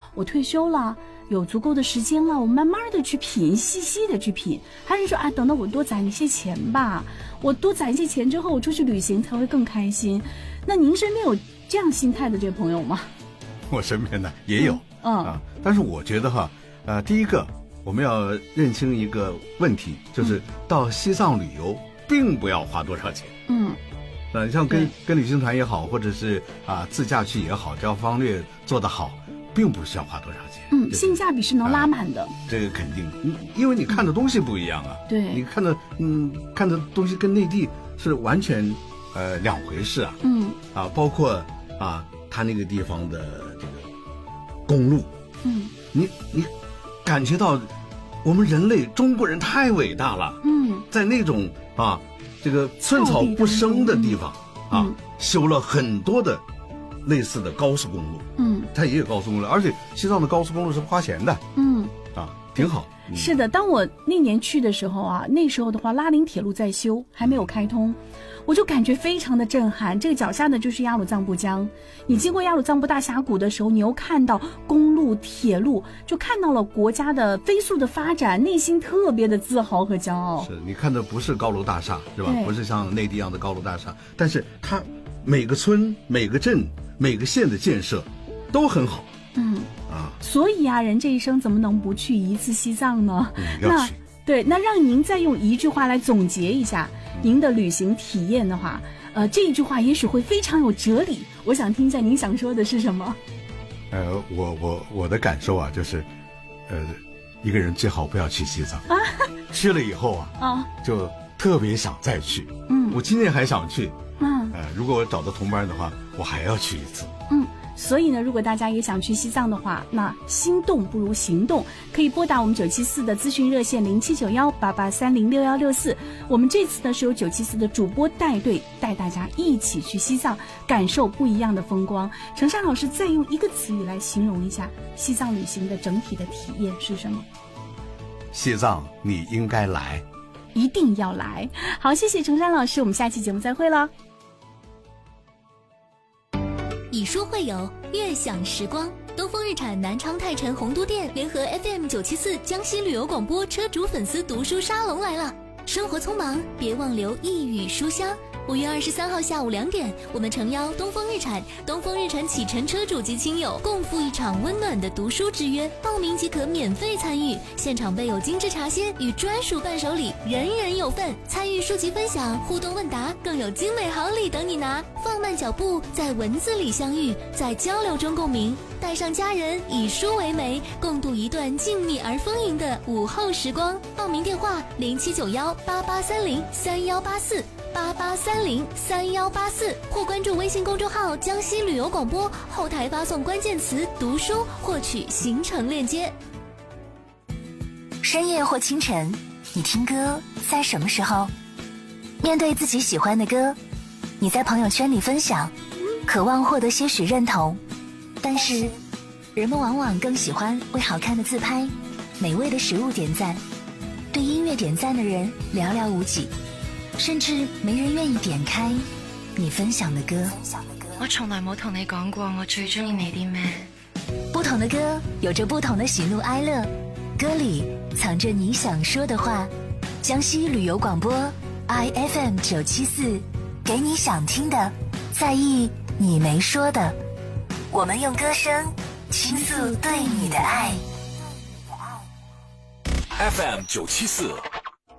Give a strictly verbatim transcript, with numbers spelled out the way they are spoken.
我退休了，有足够的时间了，我慢慢的去品，细细的去品。还是说啊，等到我多攒一些钱吧，我多攒一些钱之后，我出去旅行才会更开心。那您身边有这样心态的这朋友吗？ 我身边呢也有， 嗯啊，但是我觉得哈，呃，第一个我们要认清一个问题，就是到西藏旅游并不要花多少钱。 嗯， 呃，像跟跟旅行团也好，或者是啊自驾去也好，只要方略做得好，并不需要花多少钱。 嗯，性价比是能拉满的。 啊、这个肯定，因为你看的东西不一样啊。 对， 你看的嗯看的东西跟内地是完全呃两回事啊。 嗯啊，包括啊他那个地方的这个公路， 嗯， 你你感觉到我们人类中国人太伟大了。 嗯， 在那种啊这个寸草不生的地方、嗯、啊，修了很多的类似的高速公路。嗯，它也有高速公路，而且西藏的高速公路是不花钱的。嗯，啊，挺好。 嗯、是的，当我那年去的时候啊，那时候的话，拉林铁路在修，还没有开通。我就感觉非常的震撼，这个脚下的就是雅鲁藏布江，你经过雅鲁藏布大峡谷的时候，你又看到公路铁路，就看到了国家的飞速的发展，内心特别的自豪和骄傲。 是你看的不是高楼大厦，是吧？不是像内地一样的高楼大厦，但是它每个村每个镇每个县的建设都很好。 嗯啊，所以啊，人这一生怎么能不去一次西藏呢？ 嗯，要去。 对，那让您再用一句话来总结一下您的旅行体验的话，呃，这一句话也许会非常有哲理。我想听一下您想说的是什么？ 呃，我我我的感受啊，就是，呃，一个人最好不要去西藏，啊、去了以后啊，啊，就特别想再去。嗯，我今年还想去。嗯，呃，如果我找到同伴的话，我还要去一次。 嗯。所以呢，如果大家也想去西藏的话，那心动不如行动，可以拨打我们九七四的咨询热线零七九幺八八三零六幺六四。我们这次呢是由九七四的主播带队，带大家一起去西藏，感受不一样的风光。程山老师再用一个词语来形容一下西藏旅行的整体的体验是什么？ 西藏你应该来， 一定要来。好，谢谢程山老师，我们下期节目再会了。 以书会友，悦享时光。东风日产南昌泰城洪都店联合 F M 九七四江西旅游广播车主粉丝读书沙龙来了。生活匆忙，别忘留一语书香。五月二十三号下午两点，我们诚邀东风日产、东风日产启辰车主及亲友共赴一场温暖的读书之约，报名即可免费参与，现场备有精致茶歇与专属伴手礼，人人有份。参与书籍分享、互动问答，更有精美好礼等你拿。放慢脚步，在文字里相遇，在交流中共鸣，带上家人，以书为媒，共度一段静谧而丰盈的午后时光。报名电话零七九幺八八三零三幺八四。八八三零三幺八四，或关注微信公众号江西旅游广播，后台发送关键词读书获取行程链接。 深夜或清晨，你听歌在什么时候？面对自己喜欢的歌，你在朋友圈里分享，渴望获得些许认同，但是人们往往更喜欢为好看的自拍、美味的食物点赞，对音乐点赞的人寥寥无几，甚至没人愿意點開你分享的歌。 我從來冇同你講過我最中意你啲咩。 不同的歌有着不同的喜怒哀樂，歌裡藏着你想說的話。江西旅遊廣播 I F M 九七四，給你想聽的，在意你沒說的。我們用歌聲傾訴對你的愛。 F M 九七四